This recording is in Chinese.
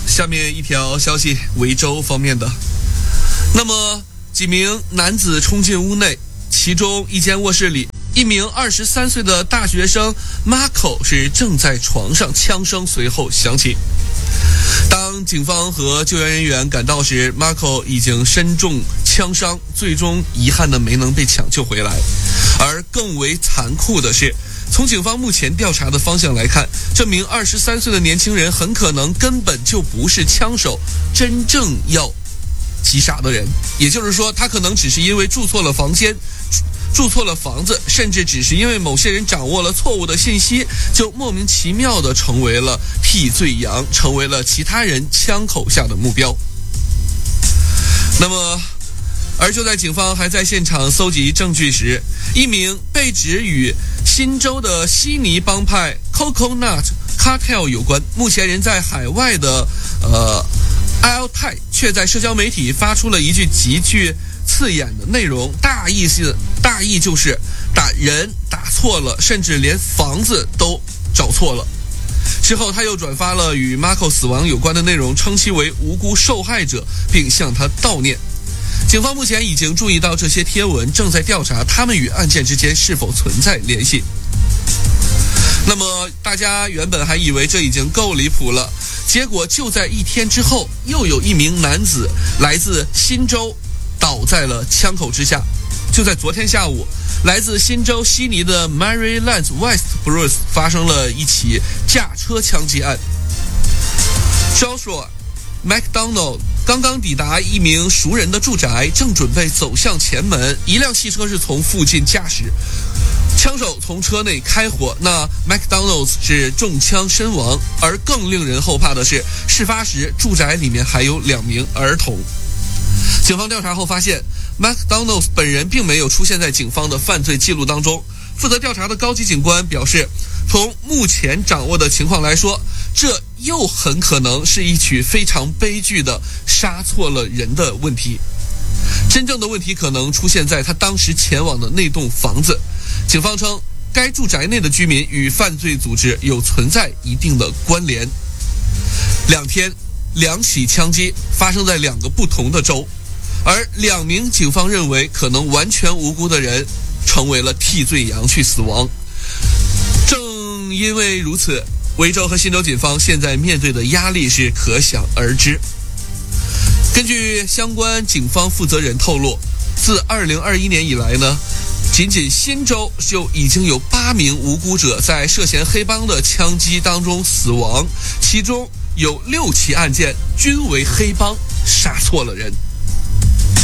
下面一条消息，维州方面的。那么几名男子冲进屋内，其中一间卧室里，一名23岁的大学生 Marco 是正在床上，枪声随后响起。当警方和救援人员赶到时， Marco 已经身中枪伤，最终遗憾的没能被抢救回来。而更为残酷的是，从警方目前调查的方向来看，这名23岁的年轻人很可能根本就不是枪手真正要击杀的人，也就是说，他可能只是因为住错了房子，甚至只是因为某些人掌握了错误的信息，就莫名其妙地成为了替罪羊，成为了其他人枪口下的目标。那么而就在警方还在现场搜集证据时，一名被指与新州的悉尼帮派 Coconut Cartel 有关，目前人在海外的Al Tai 却在社交媒体发出了一句极具刺眼的内容，大意就是打人打错了，甚至连房子都找错了。之后他又转发了与 Marco 死亡有关的内容，称其为无辜受害者，并向他悼念。警方目前已经注意到这些贴文，正在调查他们与案件之间是否存在联系。那么大家原本还以为这已经够离谱了，结果就在一天之后，又有一名男子来自新州倒在了枪口之下。就在昨天下午，来自新州悉尼的 Maryland West Bruce 发生了一起驾车枪击案。Joshua McDonald 刚刚抵达一名熟人的住宅，正准备走向前门，一辆汽车是从附近驾驶，枪手从车内开火，那 McDonald 是中枪身亡。而更令人后怕的是，事发时住宅里面还有2名儿童。警方调查后发现， McDonald 本人并没有出现在警方的犯罪记录当中。负责调查的高级警官表示，从目前掌握的情况来说，这又很可能是一起非常悲剧的杀错了人的问题。真正的问题可能出现在他当时前往的那栋房子。警方称，该住宅内的居民与犯罪组织有存在一定的关联。2起枪击发生在2个不同的州，而2名警方认为可能完全无辜的人成为了替罪羊去死亡。正因为如此，维州和新州警方现在面对的压力是可想而知。根据相关警方负责人透露，自2021年以来呢，仅新州就已经有8名无辜者在涉嫌黑帮的枪击当中死亡，其中有6起案件均为黑帮杀错了人。